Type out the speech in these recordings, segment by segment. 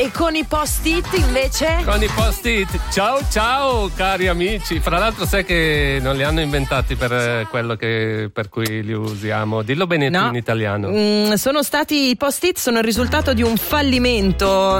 E con i post-it invece? Con i post-it. Ciao cari amici. Fra l'altro sai che non li hanno inventati per quello per cui li usiamo. Dillo bene tu in italiano. Sono stati i post-it, sono il risultato di un fallimento.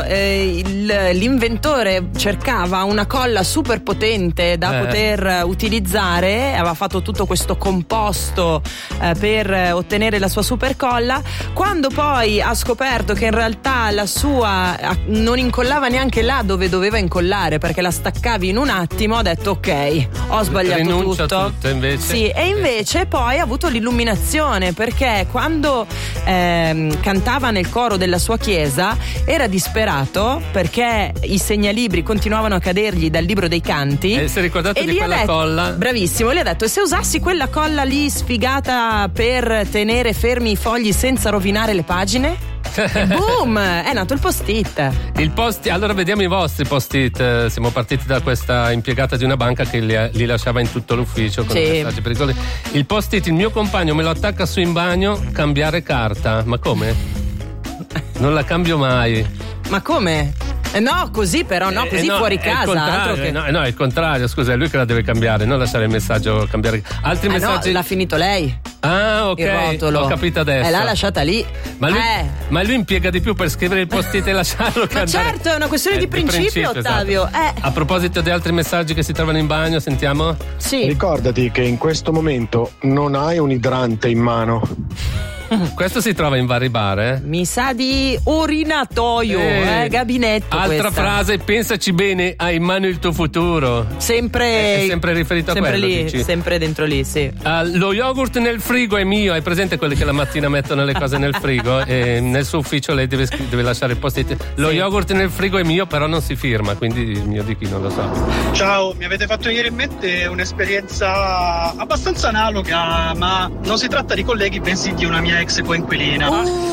L'inventore cercava una colla super potente da poter utilizzare, aveva fatto tutto questo composto per ottenere la sua super colla. Quando poi ha scoperto che in realtà la sua non incollava neanche là dove doveva incollare, perché la staccavi in un attimo, ha detto ok, ho sbagliato tutto invece. Sì, e invece poi ha avuto l'illuminazione, perché quando cantava nel coro della sua chiesa era disperato perché i segnalibri continuavano a cadergli dal libro dei canti. Si è ricordato di quella colla. Bravissimo, gli ha detto: e se usassi quella colla lì sfigata per tenere fermi i fogli senza rovinare le pagine? E boom, è nato il post-it. Allora vediamo i vostri post-it. Siamo partiti da questa impiegata di una banca che li lasciava in tutto l'ufficio con messaggi pericolosi. Il post-it: il mio compagno me lo attacca su in bagno, cambiare carta. Ma come? Non la cambio mai. Ma come? No, così però, così fuori casa. Altro che... No, è il contrario, scusa, è lui che la deve cambiare, non lasciare il messaggio cambiare. Altri messaggi. No, l'ha finito lei. Ah, ok. Il rotolo. Ho capito adesso. L'ha lasciata lì. Ma lui impiega di più per scrivere il post-it e lasciarlo Ma certo, è una questione di principio, Ottavio. Esatto. A proposito di altri messaggi che si trovano in bagno, sentiamo? Sì. Ricordati che in questo momento non hai un idrante in mano. Questo si trova in vari bar, eh? Mi sa di urinatoio, gabinetto. Altra questa frase: pensaci bene, hai in mano il tuo futuro. Sempre. È sempre riferito a quello, lì, dici? sempre dentro lì, sì. Lo yogurt nel frigo è mio. Hai presente quelli che la mattina mettono le cose nel frigo? E nel suo ufficio lei deve lasciare il post-it. Lo yogurt nel frigo è mio, però non si firma, quindi il mio di chi non lo so. Ciao, mi avete fatto venire in mente un'esperienza abbastanza analoga, ma non si tratta di colleghi, bensì di una mia ex coinquilina.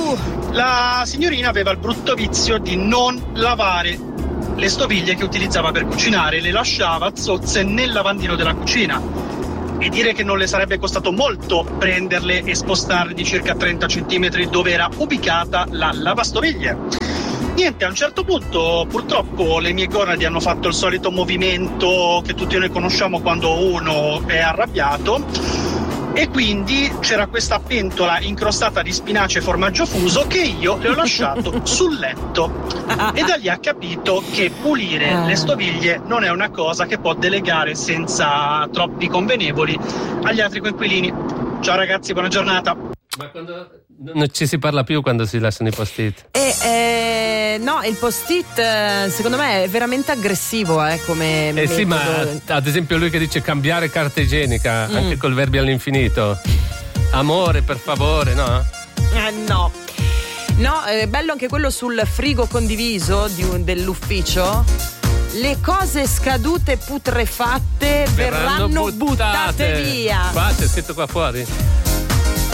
La signorina aveva il brutto vizio di non lavare le stoviglie che utilizzava per cucinare, le lasciava a zozze nel lavandino della cucina, e dire che non le sarebbe costato molto prenderle e spostarle di circa 30 centimetri dove era ubicata la lavastoviglie. Niente, a un certo punto purtroppo le mie gonadi hanno fatto il solito movimento che tutti noi conosciamo quando uno è arrabbiato, e quindi c'era questa pentola incrostata di spinaci e formaggio fuso che io le ho lasciato sul letto, e da lì ha capito che pulire le stoviglie non è una cosa che può delegare senza troppi convenevoli agli altri coinquilini. Ciao ragazzi, buona giornata. Ma quando non ci si parla più quando si lasciano i post-it? No, il post-it secondo me è veramente aggressivo come metodo. Sì, ma ad esempio lui che dice cambiare carta igienica anche col verbi all'infinito. Amore, per favore, no? No, è bello anche quello sul frigo condiviso dell'ufficio. Le cose scadute putrefatte verranno buttate via. Qua c'è scritto qua fuori.